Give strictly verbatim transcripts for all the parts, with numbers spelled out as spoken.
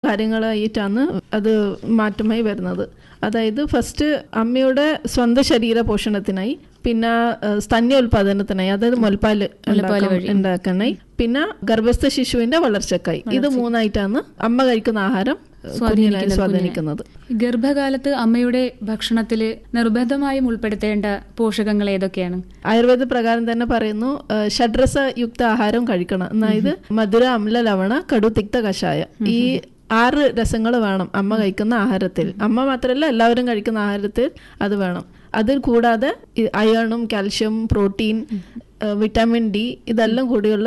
കാര്യങ്ങളായിട്ടാണ് അത് മാറ്റമായി വരുന്നത്. അതായത് ഫസ്റ്റ് അമ്മയുടെ സ്വന്തം ശരീര പോഷണത്തിനായി, പിന്നെ സ്തന്യോൽപാദനത്തിനായി, അതായത് മുലപ്പാൽ ഉണ്ടാക്കാനായി, പിന്നെ ഗർഭസ്ഥ ശിശുവിന്റെ വളർച്ചക്കായി. ഇത് മൂന്നായിട്ടാണ് അമ്മ കഴിക്കുന്ന ആഹാരം സ്വാധീനിക്കുന്നത്. ഗർഭകാലത്ത് അമ്മയുടെ ഭക്ഷണത്തിൽ നിർബന്ധമായും ഉൾപ്പെടുത്തേണ്ട പോഷകങ്ങൾ ഏതൊക്കെയാണ്? ആയുർവേദ പ്രകാരം തന്നെ പറയുന്നു, ഷഡ്രസ യുക്ത ആഹാരം കഴിക്കണം. അതായത് മധുര, അമ്ല, ലവണ, കടു, തിക്ത, കഷായ. ഈ ആറ് രസങ്ങൾ വേണം അമ്മ കഴിക്കുന്ന ആഹാരത്തിൽ. അമ്മ മാത്രമല്ല, എല്ലാവരും കഴിക്കുന്ന ആഹാരത്തിൽ അത് വേണം. അതിൽ കൂടാതെ അയണും കാൽഷ്യം, പ്രോട്ടീൻ, വിറ്റാമിൻ ഡി ഇതെല്ലാം കൂടിയുള്ള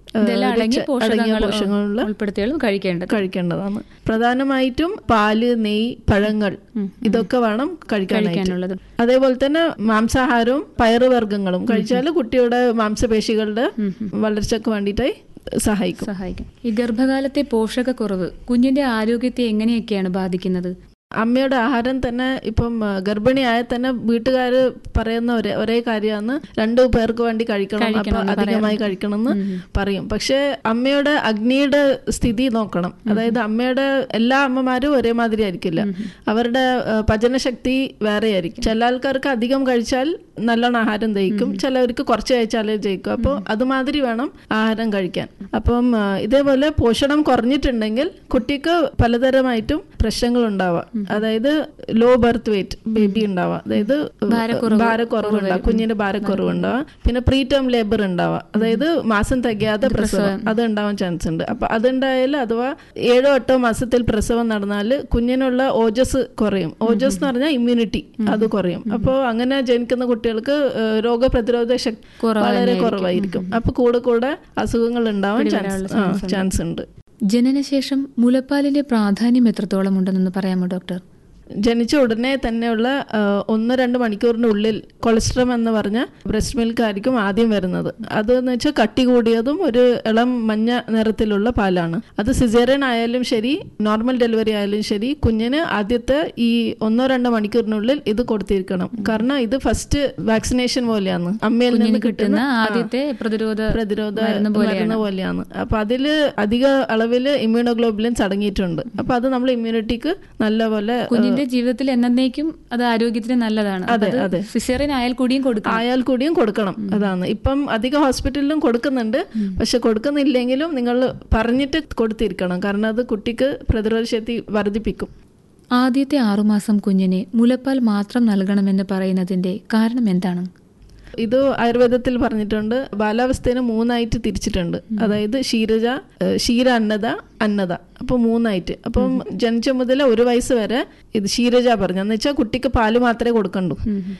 പോഷകങ്ങളുള്ള കഴിക്കേണ്ടതാണ്. പ്രധാനമായിട്ടും പാല്, നെയ്, പഴങ്ങൾ ഇതൊക്കെ വേണം കഴിക്കാനുള്ളത്. അതേപോലെ തന്നെ മാംസാഹാരവും പയറുവർഗ്ഗങ്ങളും കഴിച്ചാൽ കുട്ടിയുടെ മാംസപേശികളുടെ വളർച്ചയ്ക്ക് വേണ്ടിയിട്ടായി സഹായിക്കും സഹായിക്കും ഈ ഗർഭകാലത്തെ പോഷകക്കുറവ് കുഞ്ഞിന്റെ ആരോഗ്യത്തെ എങ്ങനെയൊക്കെയാണ് ബാധിക്കുന്നത്? അമ്മയുടെ ആഹാരം തന്നെ ഇപ്പം ഗർഭിണിയായ തന്നെ വീട്ടുകാർ പറയുന്ന ഒരേ ഒരേ കാര്യമാണ്, രണ്ടു പേർക്ക് വേണ്ടി കഴിക്കണം, അപ്പൊ അധികമായി കഴിക്കണം എന്ന് പറയും. പക്ഷെ അമ്മയുടെ അഗ്നിയുടെ സ്ഥിതി നോക്കണം. അതായത് അമ്മയുടെ എല്ലാ അമ്മമാരും ഒരേമാതിരി ആയിരിക്കില്ല. അവരുടെ പചനശക്തി വേറെ ആയിരിക്കും. ചില ആൾക്കാർക്ക് അധികം കഴിച്ചാൽ നല്ലോണം ആഹാരം ദഹിക്കും, ചിലവർക്ക് കുറച്ച് കഴിച്ചാലേ ദഹിക്കും. അപ്പോൾ അതുമാതിരി വേണം ആഹാരം കഴിക്കാൻ. അപ്പം ഇതേപോലെ പോഷണം കുറഞ്ഞിട്ടുണ്ടെങ്കിൽ കുട്ടിക്ക് പലതരമായിട്ടും പ്രശ്നങ്ങൾ ഉണ്ടാവാം. അതായത് ലോ ബർത്ത് വെയിറ്റ് ബേബി ഉണ്ടാവാം, അതായത് ഭാരക്കുറവുണ്ടാവും, കുഞ്ഞിന്റെ ഭാരക്കുറവുണ്ടാവാം. പിന്നെ പ്രീ ടേം ലേബർ ഉണ്ടാവാം, അതായത് മാസം തികയാതെ പ്രസവം, അത് ഉണ്ടാവാൻ ചാൻസ് ഉണ്ട്. അപ്പൊ അതുണ്ടായാൽ അഥവാ ഏഴോ എട്ടോ മാസത്തിൽ പ്രസവം നടന്നാൽ കുഞ്ഞിനുള്ള ഓജസ് കുറയും. ഓജസ് എന്ന് പറഞ്ഞാൽ ഇമ്മ്യൂണിറ്റി, അത് കുറയും. അപ്പോൾ അങ്ങനെ ജനിക്കുന്ന കുട്ടികൾക്ക് രോഗപ്രതിരോധ ശക്തി വളരെ കുറവായിരിക്കും. അപ്പൊ കൂടെ കൂടെ അസുഖങ്ങൾ ഉണ്ടാവാൻ ചാൻസ് ഉണ്ട്. ജനനശേഷം മുലപ്പാലിന്റെ പ്രാധാന്യം എത്രത്തോളം ഉണ്ടെന്ന് പറയാമോ ഡോക്ടർ? ജനിച്ച ഉടനെ തന്നെയുള്ള ഒന്ന് രണ്ട് മണിക്കൂറിന്റെ ഉള്ളിൽ കൊളസ്ട്രം എന്ന് പറഞ്ഞ ബ്രസ്റ്റ് മിൽക്ക് ആയിരിക്കും ആദ്യം വരുന്നത്. അതെന്ന് വെച്ചാൽ കട്ടി കൂടിയതും ഒരു ഇളം മഞ്ഞ നിറത്തിലുള്ള പാലാണ്. അത് സിസേറിയൻ ആയാലും ശരി, നോർമൽ ഡെലിവറി ആയാലും ശരി, കുഞ്ഞിന് ആദ്യത്തെ ഈ ഒന്നോ രണ്ടോ മണിക്കൂറിനുള്ളിൽ ഇത് കൊടുത്തിരിക്കണം. കാരണം ഇത് ഫസ്റ്റ് വാക്സിനേഷൻ പോലെയാണ്, അമ്മയിൽ നിന്ന് കിട്ടുന്ന ആദ്യത്തെ പ്രതിരോധ പ്രതിരോധ മരുന്ന് പോലെയാണ്. അപ്പൊ അതില് അധിക അളവില് ഇമ്മ്യൂണോഗ്ലോബുലിൻസ് അടങ്ങിയിട്ടുണ്ട്. അപ്പൊ അത് നമ്മൾ ഇമ്മ്യൂണിറ്റിക്ക് നല്ലപോലെ ജീവിതത്തിൽ എന്നേക്കും അത് ആരോഗ്യത്തിന് നല്ലതാണ്. അതെ അതെ സിസേറിയൻ ആയാൽ കൂടിയും കൊടുക്കണം ആയാൽ കൂടിയും കൊടുക്കണം അതാണ്. ഇപ്പം അധിക ഹോസ്പിറ്റലിലും കൊടുക്കുന്നുണ്ട്, പക്ഷെ കൊടുക്കുന്നില്ലെങ്കിലും നിങ്ങൾ പറഞ്ഞിട്ട് കൊടുത്തിരിക്കണം. കാരണം അത് കുട്ടിക്ക് പ്രതിരോധ ശക്തി വർദ്ധിപ്പിക്കും. ആദ്യത്തെ ആറുമാസം കുഞ്ഞിന് മുലപ്പാൽ മാത്രം നൽകണമെന്ന് പറയുന്നതിന്റെ കാരണം എന്താണ്? ഇത് ആയുർവേദത്തിൽ പറഞ്ഞിട്ടുണ്ട്. ബാലാവസ്ഥേനെ മൂന്നായിട്ട് തിരിച്ചിട്ടുണ്ട്. അതായത് ക്ഷീരജ, ക്ഷീര അന്നത, അന്നത. അപ്പൊ മൂന്നായിട്ട്. അപ്പം ജനിച്ച മുതൽ ഒരു വയസ്സ് വരെ ഇത് ക്ഷീരജ പറഞ്ഞു എന്ന് വെച്ചാൽ കുട്ടിക്ക് പാല് മാത്രമേ കൊടുക്കണ്ടു,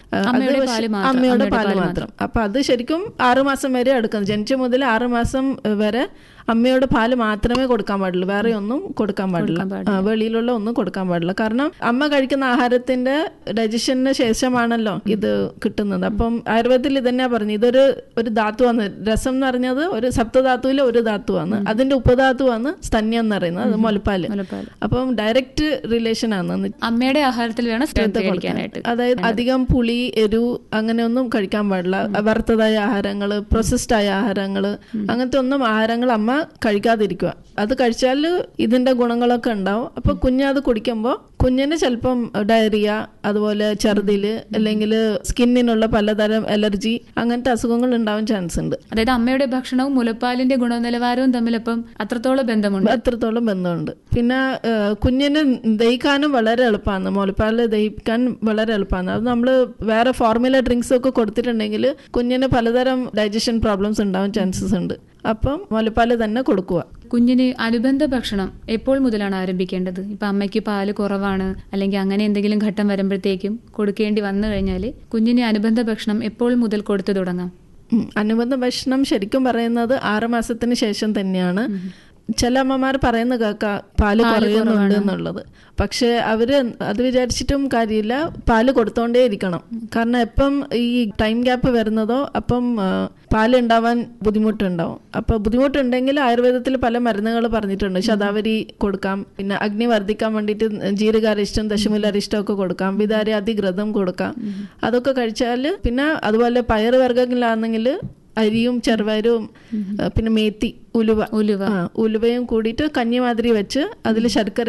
അമ്മയുടെ പാല് മാത്രം. അപ്പൊ അത് ശരിക്കും ആറുമാസം വരെ എടുക്കണം. ജനിച്ച മുതൽ ആറുമാസം വരെ അമ്മയുടെ പാല് മാത്രമേ കൊടുക്കാൻ പാടുള്ളൂ, വേറെ ഒന്നും കൊടുക്കാൻ പാടില്ല, വെളിയിലുള്ള ഒന്നും കൊടുക്കാൻ പാടില്ല. കാരണം അമ്മ കഴിക്കുന്ന ആഹാരത്തിന്റെ ഡൈജഷന് ശേഷമാണല്ലോ ഇത് കിട്ടുന്നത്. അപ്പം ആയുർവേദത്തിൽ ഇതന്നെയാ പറഞ്ഞു, ഇതൊരു ഒരു ധാതുവാണ്. രസം എന്ന് പറഞ്ഞത് ഒരു സപ്തധാതുവിലെ ഒരു ധാതുവാണ്. അതിന്റെ ഉപധാതുവാണ് സ്തന്യം എന്ന് പറയുന്നത്, അത് മുലപ്പാല്. അപ്പം ഡയറക്റ്റ് റിലേഷൻ ആണ്. അമ്മയുടെ ആഹാരത്തിൽ വേണം ശ്രദ്ധ കൊടുക്കാനായിട്ട്. അതായത് അധികം പുളി, എരു അങ്ങനെയൊന്നും കഴിക്കാൻ പാടില്ല. വറുത്തതായ ആഹാരങ്ങള്, പ്രോസസ്ഡ് ആയ ആഹാരങ്ങള്, അങ്ങനത്തെ ഒന്നും ആഹാരങ്ങൾ അമ്മ കഴിക്കാതിരിക്കുക. അത് കഴിച്ചാൽ ഇതിന്റെ ഗുണങ്ങളൊക്കെ ഉണ്ടാവും. അപ്പൊ കുഞ്ഞത് കുടിക്കുമ്പോൾ കുഞ്ഞിന് ചിലപ്പം ഡയറിയ, അതുപോലെ ഛർദില്, അല്ലെങ്കിൽ സ്കിന്നിനുള്ള പലതരം അലർജി, അങ്ങനത്തെ അസുഖങ്ങൾ ഉണ്ടാവാൻ ചാൻസ് ഉണ്ട്. അതായത് അമ്മയുടെ ഭക്ഷണവും മുലപ്പാലിന്റെ ഗുണനിലവാരവും തമ്മിലപ്പം അത്രത്തോളം ബന്ധമുണ്ട് അത്രത്തോളം ബന്ധമുണ്ട്. പിന്നെ കുഞ്ഞിന് ദഹിക്കാനും വളരെ എളുപ്പമാണ്. മുലപ്പാല് ദഹിക്കാൻ വളരെ എളുപ്പമാണ്. അത് നമ്മൾ വേറെ ഫോർമുല ഡ്രിങ്ക്സ് ഒക്കെ കൊടുത്തിട്ടുണ്ടെങ്കിൽ കുഞ്ഞിന് പലതരം ഡൈജഷൻ പ്രോബ്ലംസ് ഉണ്ടാവാൻ ചാൻസസ് ഉണ്ട്. അപ്പം മുലപ്പാല് തന്നെ കൊടുക്കുക. കുഞ്ഞിന് അനുബന്ധ ഭക്ഷണം എപ്പോൾ മുതലാണ് ആരംഭിക്കേണ്ടത്? ഇപ്പൊ അമ്മയ്ക്ക് പാല് കുറവാണ്, അല്ലെങ്കിൽ അങ്ങനെ എന്തെങ്കിലും ഘട്ടം വരുമ്പോഴത്തേക്കും കൊടുക്കേണ്ടി വന്നു കഴിഞ്ഞാൽ കുഞ്ഞിന് അനുബന്ധ ഭക്ഷണം എപ്പോൾ മുതൽ കൊടുത്തു തുടങ്ങാം? അനുബന്ധ ഭക്ഷണം ശരിക്കും പറയുന്നത് ആറ് മാസത്തിന് ശേഷം തന്നെയാണ്. ചില അമ്മമാർ പറയുന്ന കേൾക്കാം പാല് കുറയുന്നുണ്ട് എന്നുള്ളത്. പക്ഷെ അവര് അത് വിചാരിച്ചിട്ടും കാര്യമില്ല, പാല് കൊടുത്തോണ്ടേ ഇരിക്കണം. കാരണം എപ്പം ഈ ടൈം ഗ്യാപ്പ് വരുന്നതോ അപ്പം പാല് ഉണ്ടാവാൻ ബുദ്ധിമുട്ടുണ്ടാവും. അപ്പൊ ബുദ്ധിമുട്ടുണ്ടെങ്കിൽ ആയുർവേദത്തിൽ പല മരുന്നുകൾ പറഞ്ഞിട്ടുണ്ട്. ശതാവരി കൊടുക്കാം, പിന്നെ അഗ്നി വർദ്ധിക്കാൻ വേണ്ടിയിട്ട് ജീരകാരിഷ്ടം, ദശമൂലാരിഷ്ടം ഒക്കെ കൊടുക്കാം, വിതാരി അതിഘൃതം കൊടുക്കാം. അതൊക്കെ കഴിച്ചാൽ, പിന്നെ അതുപോലെ പയറ് വർഗ്ഗങ്ങളാണെങ്കിൽ അരിയും ചെറുപയറും പിന്നെ മേത്തി, ഉലുവ ഉലുവ ഉലുവയും കൂടിയിട്ട് കഞ്ഞി മാതിരി വെച്ച് അതിൽ ശർക്കര